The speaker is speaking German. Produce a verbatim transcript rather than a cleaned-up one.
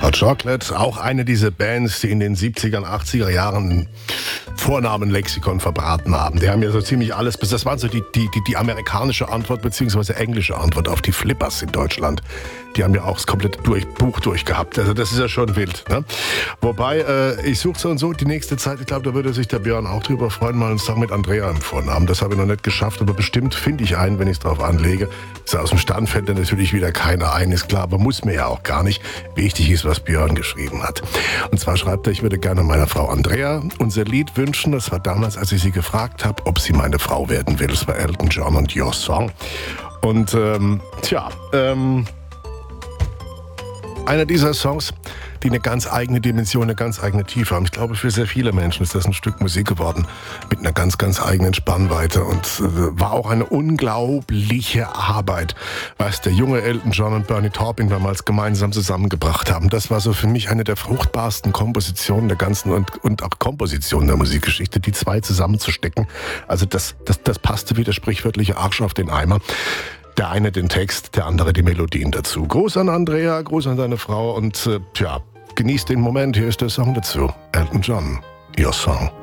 Hot Chocolate, auch eine dieser Bands, die in den siebziger, achtziger Jahren Vornamenlexikon verbraten haben. Die haben ja so ziemlich alles, das war so die, die, die, die amerikanische Antwort bzw. englische Antwort auf die Flippers in Deutschland. Die haben ja auch das komplette durch, Buch durchgehabt. Also das ist ja schon wild. Ne? Wobei, äh, ich suche so und so die nächste Zeit, ich glaube, da würde sich der Björn auch drüber freuen, mal einen Song mit Andrea im Vornamen. Das habe ich noch nicht geschafft, aber bestimmt finde ich einen, wenn ich es drauf anlege. So aus dem Stand fällt dann natürlich wieder keiner ein, ist klar, aber muss mir ja auch gar nicht. Wichtig ist, was Björn geschrieben hat. Und zwar schreibt er, ich würde gerne meiner Frau Andrea unser Lied wünschen. Das war damals, als ich sie gefragt habe, ob sie meine Frau werden will. Das war Elton John und Your Song. Und ähm, tja, ähm, einer dieser Songs, die eine ganz eigene Dimension, eine ganz eigene Tiefe haben. Ich glaube, für sehr viele Menschen ist das ein Stück Musik geworden mit einer ganz, ganz eigenen Spannweite und äh, war auch eine unglaubliche Arbeit, was der junge Elton John und Bernie Taupin damals gemeinsam zusammengebracht haben. Das war so für mich eine der fruchtbarsten Kompositionen der ganzen und, und auch Kompositionen der Musikgeschichte, die zwei zusammenzustecken. Also das, das, das passte wie der sprichwörtliche Arsch auf den Eimer. Der eine den Text, der andere die Melodien dazu. Gruß an Andrea, Gruß an deine Frau und äh, tja, genießt den Moment. Hier ist der Song dazu. Elton John, Your Song.